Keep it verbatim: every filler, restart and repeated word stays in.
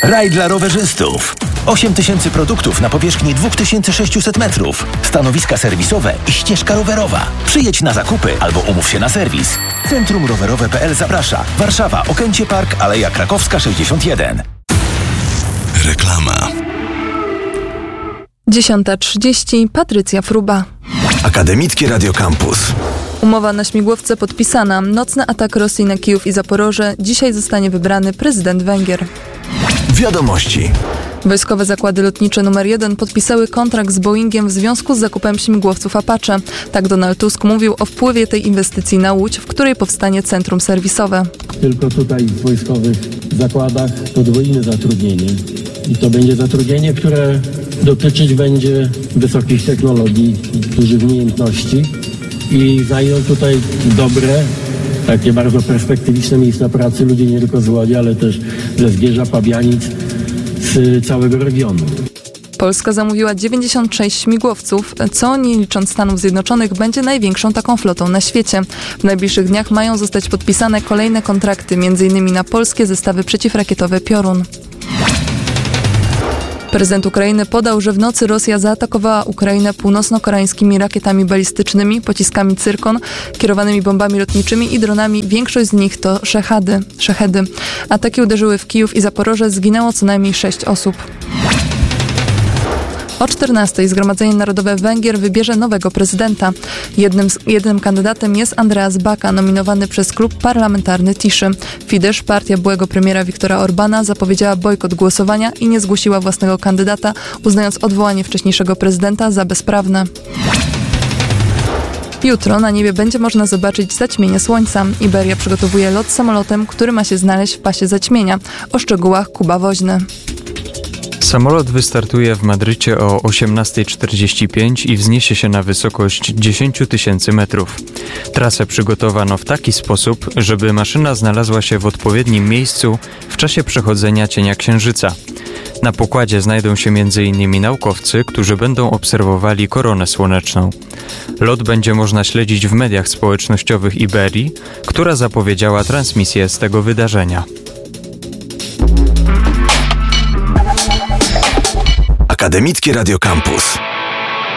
Raj dla rowerzystów. osiem tysięcy produktów na powierzchni dwa tysiące sześćset metrów. Stanowiska serwisowe i ścieżka rowerowa. Przyjedź na zakupy albo umów się na serwis. Centrum Rowerowe kropka p l zaprasza. Warszawa, Okęcie Park, Aleja Krakowska sześćdziesiąt jeden. Reklama. dziesiąta trzydzieści. Patrycja Fruba. Akademickie Radio Campus. Umowa na śmigłowce podpisana. Nocny atak Rosji na Kijów i Zaporoże. Dzisiaj zostanie wybrany prezydent Węgier. Wiadomości. Wojskowe Zakłady Lotnicze numer jeden podpisały kontrakt z Boeingiem w związku z zakupem śmigłowców Apache. Tak Donald Tusk mówił o wpływie tej inwestycji na Łódź, w której powstanie centrum serwisowe. Tylko tutaj w wojskowych zakładach podwójne zatrudnienie. I to będzie zatrudnienie, które dotyczyć będzie wysokich technologii, dużych umiejętności i znajdą tutaj dobre, takie bardzo perspektywiczne miejsca pracy ludzi nie tylko z Łodzi, ale też ze Zgierza, Pabianic, z całego regionu. Polska zamówiła dziewięćdziesiąt sześć śmigłowców, co nie licząc Stanów Zjednoczonych będzie największą taką flotą na świecie. W najbliższych dniach mają zostać podpisane kolejne kontrakty, między innymi na polskie zestawy przeciwrakietowe Piorun. Prezydent Ukrainy podał, że w nocy Rosja zaatakowała Ukrainę północno-koreańskimi rakietami balistycznymi, pociskami Cyrkon, kierowanymi bombami lotniczymi i dronami. Większość z nich to szechady. szechedy. Ataki uderzyły w Kijów i Zaporoże, zginęło co najmniej sześć osób. O czternastej Zgromadzenie Narodowe Węgier wybierze nowego prezydenta. Jednym, z, jednym kandydatem jest Andreas Baka, nominowany przez klub parlamentarny Tiszy. Fidesz, partia byłego premiera Viktora Orbana, zapowiedziała bojkot głosowania i nie zgłosiła własnego kandydata, uznając odwołanie wcześniejszego prezydenta za bezprawne. Jutro na niebie będzie można zobaczyć zaćmienie słońca. Iberia przygotowuje lot samolotem, który ma się znaleźć w pasie zaćmienia. O szczegółach Kuba Woźny. Samolot wystartuje w Madrycie o osiemnasta czterdzieści pięć i wzniesie się na wysokość dziesięć tysięcy metrów. Trasę przygotowano w taki sposób, żeby maszyna znalazła się w odpowiednim miejscu w czasie przechodzenia cienia Księżyca. Na pokładzie znajdą się między innymi naukowcy, którzy będą obserwowali koronę słoneczną. Lot będzie można śledzić w mediach społecznościowych Iberii, która zapowiedziała transmisję z tego wydarzenia. Akademickie Radio Campus.